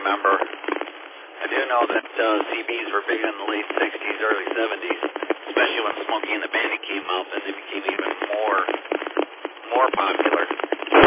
remember. I do know that CBs were big in the late 60s, early 70s, especially when Smokey and the Bandit came out, then they became even more popular.